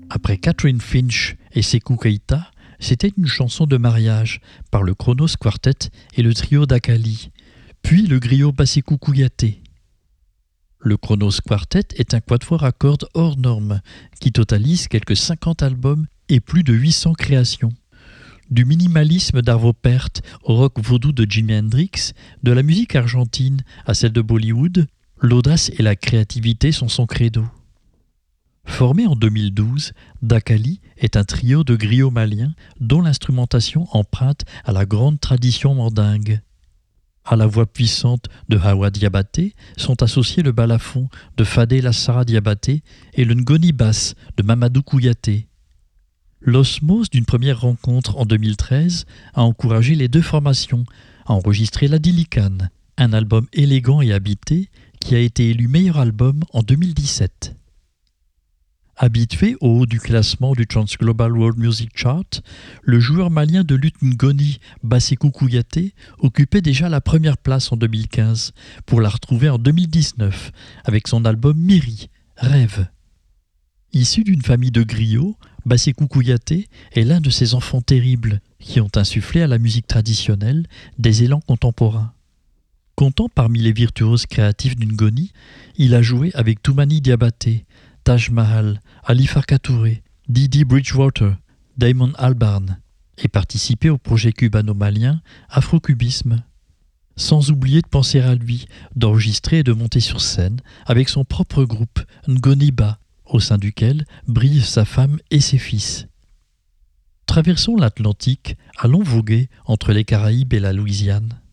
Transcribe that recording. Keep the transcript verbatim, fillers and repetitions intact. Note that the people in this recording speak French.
Après Catherine Finch et Sékou Keïta, c'était une chanson de mariage par le Kronos Quartet et le trio d'Akali, puis le griot Basekou Kouyaté. Le Kronos Quartet est un quatuor à cordes hors norme qui totalise quelques cinquante albums et plus de huit cents créations. Du minimalisme d'Arvo Pärt au rock vaudou de Jimi Hendrix, de la musique argentine à celle de Bollywood, l'audace et la créativité sont son credo. Formé en deux mille douze, Dakali est un trio de griots maliens dont l'instrumentation emprunte à la grande tradition mandingue. À la voix puissante de Hawa Diabaté sont associés le balafon de Fadé Lassara Diabaté et le ngoni basse de Mamadou Kouyaté. L'osmose d'une première rencontre en deux mille treize a encouragé les deux formations à enregistrer La Dilicane, un album élégant et habité qui a été élu meilleur album en deux mille dix-sept. Habitué au haut du classement du Trans Global World Music Chart, le joueur malien de luth ngoni Basekou Kouyaté occupait déjà la première place en deux mille quinze pour la retrouver en deux mille dix-neuf avec son album Miri, Rêve. Issu d'une famille de griots, Basekou Kouyaté est l'un de ces enfants terribles qui ont insufflé à la musique traditionnelle des élans contemporains. Comptant parmi les virtuoses créatifs du ngoni, il a joué avec Toumani Diabaté, Taj Mahal, Ali Farka Touré, Didi Bridgewater, Damon Albarn et participé au projet cubano-malien Afrocubisme. Sans oublier de penser à lui, d'enregistrer et de monter sur scène avec son propre groupe Ngoniba, au sein duquel brillent sa femme et ses fils. Traversons l'Atlantique, allons voguer entre les Caraïbes et la Louisiane.